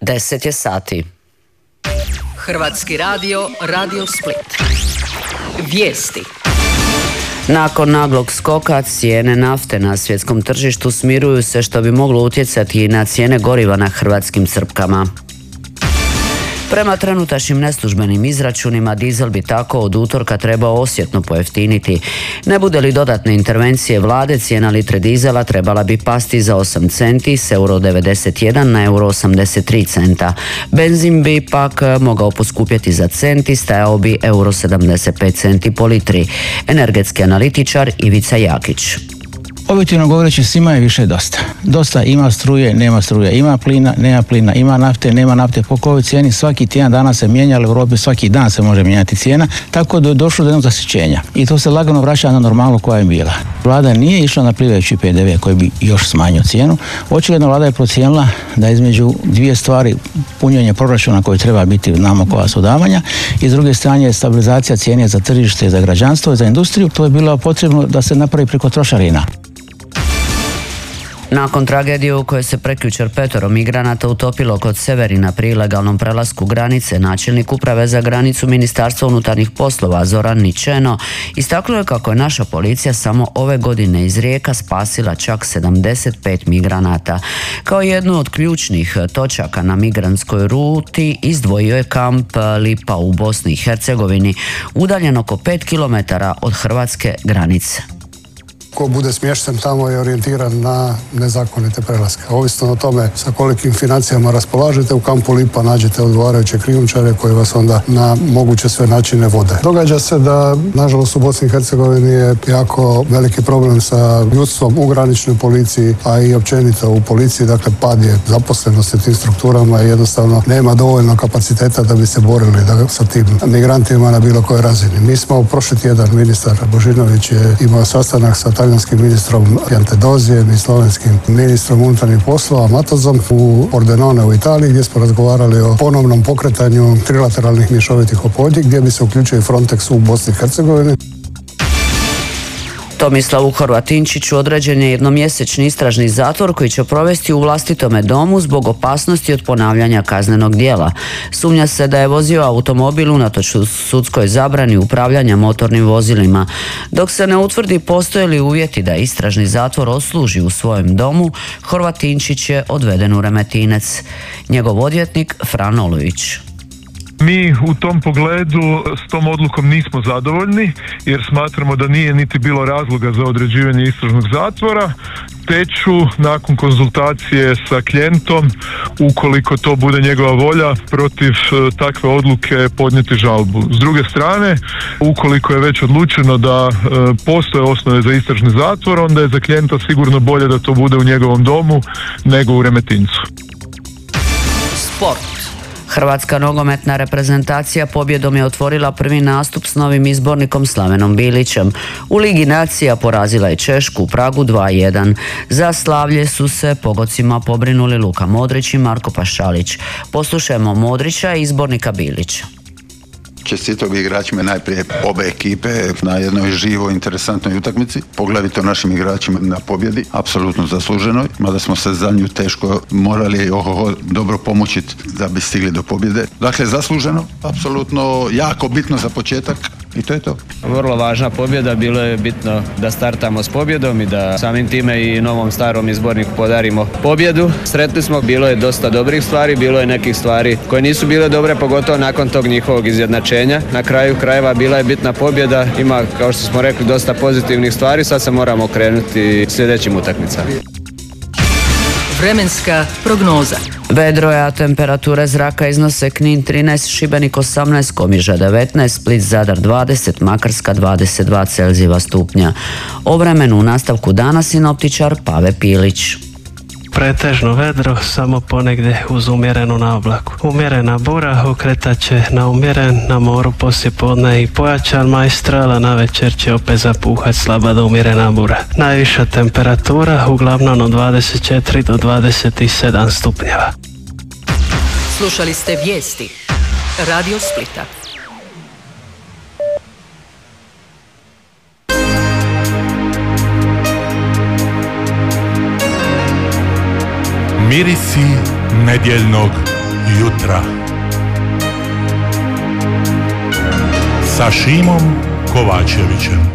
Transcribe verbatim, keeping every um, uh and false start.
deset je sati. Hrvatski radio, Radio Split. Vijesti. Nakon naglog skoka cijene nafte na svjetskom tržištu smiruju se, što bi moglo utjecati i na cijene goriva na hrvatskim crpkama. Prema trenutačnim neslužbenim izračunima, dizel bi tako od utorka trebao osjetno pojeftiniti. Ne bude li dodatne intervencije vlade, cijena litre dizela trebala bi pasti za osam centi s euro devedeset jedan na euro osamdeset tri centa. Benzin bi pak mogao poskupjeti za cent i stajao bi euro sedamdeset pet centi po litri. Energetski analitičar Ivica Jakić. Objektivno govoreći, svima je više dosta. Dosta, ima struje, nema struje, ima plina, nema plina, ima nafte, nema nafte. Po kojoj cijeni svaki tjedan dana se mijenja, ali u Europi svaki dan se može mijenjati cijena, tako da je došlo do jednog zasićenja. I to se lagano vraća na normalu koja je bila. Vlada nije išla na plivajući P D V koji bi još smanjio cijenu. Očigledno vlada je procijenila da između dvije stvari, punjenje proračuna koji treba biti nama koja su davanja, i s druge strane stabilizacija cijene za tržište, za građanstvo i za industriju, to je bilo potrebno da se napravi preko trošarina. Nakon tragedije u kojoj se prekjučer petoro migranata utopilo kod Severina pri ilegalnom prelasku granice, načelnik uprave za granicu Ministarstva unutarnjih poslova Zoran Ničeno istaknuo je kako je naša policija samo ove godine iz Rijeka spasila čak sedamdeset pet migranata. Kao jednu od ključnih točaka na migrantskoj ruti izdvojio je kamp Lipa u Bosni i Hercegovini, udaljen oko pet kilometara od hrvatske granice. Ko bude smješten tamo je orijentiran na nezakonite prelaske. Ovisno o tome sa kolikim financijama raspolažete, u kampu Lipa nađete odgovarajuće krijumčare koji vas onda na moguće sve načine vode. Događa se da, nažalost, u Bosni i Hercegovini je jako veliki problem sa ljudstvom u graničnoj policiji, a i općenito u policiji. Dakle, pad je zaposlenosti tim strukturama i jednostavno nema dovoljno kapaciteta da bi se borili da, sa tim migrantima na bilo kojoj razini. Mi smo prošli tjedan, ministar Božinović je imao sastanak sa talijanskim ministrom Piantedozijem i slovenskim ministrom unutarnjih poslova Matozom u Pordenone u Italiji, gdje smo razgovarali o ponovnom pokretanju trilateralnih mješovitih ophodnji gdje bi se uključio i Frontex u Bosni i Hercegovini. Tomislavu Horvatinčiću određen je jednomjesečni istražni zatvor koji će provesti u vlastitome domu zbog opasnosti od ponavljanja kaznenog djela. Sumnja se da je vozio automobil unatoč sudskoj zabrani upravljanja motornim vozilima. Dok se ne utvrdi postoje li uvjeti da istražni zatvor odsluži u svojem domu, Horvatinčić je odveden u Remetinec. Njegov odvjetnik Fran Olujić. Mi u tom pogledu s tom odlukom nismo zadovoljni jer smatramo da nije niti bilo razloga za određivanje istražnog zatvora, te ću nakon konzultacije sa klijentom, ukoliko to bude njegova volja, protiv takve odluke podnijeti žalbu. S druge strane, ukoliko je već odlučeno da postoje osnove za istražni zatvor, onda je za klijenta sigurno bolje da to bude u njegovom domu nego u Remetincu. Sport. Hrvatska nogometna reprezentacija pobjedom je otvorila prvi nastup s novim izbornikom Slavenom Bilićem. U Ligi nacija porazila je Češku u Pragu dva jedan. Za slavlje su se pogodcima pobrinuli Luka Modrić i Marko Pašalić. Poslušajmo Modrića i izbornika Bilića. Čestitao bi igračima najprije obe ekipe na jednoj živoj, interesantnoj utakmici, poglavito našim igračima na pobjedi, apsolutno zasluženoj, mada smo se za nju teško morali ohoho dobro pomučiti da bi stigli do pobjede. Dakle, zasluženo, apsolutno jako bitno za početak i to je to. Vrlo važna pobjeda, bilo je bitno da startamo s pobjedom i da samim time i novom starom izborniku podarimo pobjedu. Sretni smo, bilo je dosta dobrih stvari, bilo je nekih stvari koje nisu bile dobre, pogotovo nakon tog njihovog izjednačenja. Na kraju krajeva bila je bitna pobjeda, ima, kao što smo rekli, dosta pozitivnih stvari, sad se moramo okrenuti sljedećim utakmicama. Vremenska prognoza. Vedro je, a temperature zraka iznose Knin trinaest, Šibenik osamnaest, Komiža devetnaest, Split, Zadar dvadeset, Makarska dvadeset dva Celzijeva stupnja. O vremenu u nastavku dana sinoptičar Pave Pilić. Pretežno vedro, samo ponegdje uz umjerenu naoblaku. Umjerena bura okretat će na umjeren, na moru poslijepodne i pojačan majstral, a navečer će opet zapuhat slaba do umjerena bura. Najviša temperatura uglavnom od dvadeset četiri do dvadeset sedam stupnjeva. Slušali ste vijesti Radio Splita. Mirisi nedjeljnog jutra sa Šimom Kovačevićem.